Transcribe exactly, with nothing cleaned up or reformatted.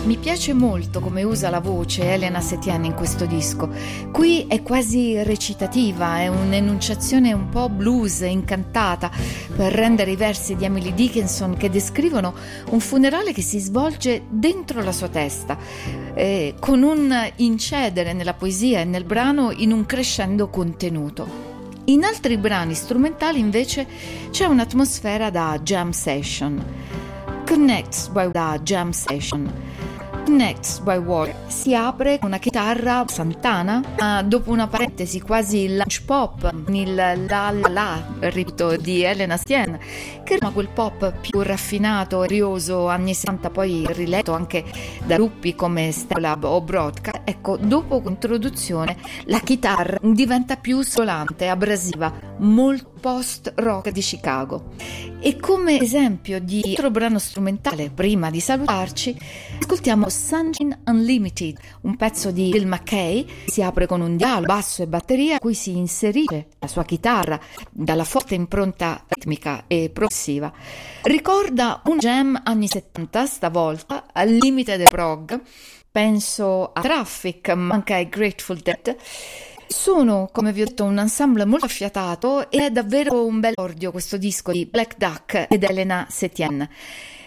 Mi piace molto come usa la voce Elena Setien in questo disco. Qui è quasi recitativa, è un'enunciazione un po' blues, incantata, per rendere i versi di Emily Dickinson che descrivono un funerale che si svolge dentro la sua testa, eh, con un incedere nella poesia e nel brano in un crescendo contenuto. In altri brani strumentali invece c'è un'atmosfera da jam session. Connects by da jam session. Connects by Water si apre con una chitarra Santana, ma dopo una parentesi quasi lunch pop, il la la la ripito di Elena Setien, che rima quel pop più raffinato e rioso anni settanta, poi riletto anche da gruppi come Stereolab o Broadcast. Ecco, dopo l'introduzione la chitarra diventa più solante, abrasiva, molto post rock di Chicago. E come esempio di altro brano strumentale, prima di salutarci, ascoltiamo Sunshine Unlimited, un pezzo di Bill McKay. Si apre con un dialogo, basso e batteria, a cui si inserisce la sua chitarra dalla forte impronta ritmica e progressiva. Ricorda un jam anni settanta, stavolta al limite del prog. Penso a Traffic, ma anche ai Grateful Dead. Sono, come vi ho detto, un ensemble molto affiatato e è davvero un bel ordio questo disco di Black Duck ed Elena Setien.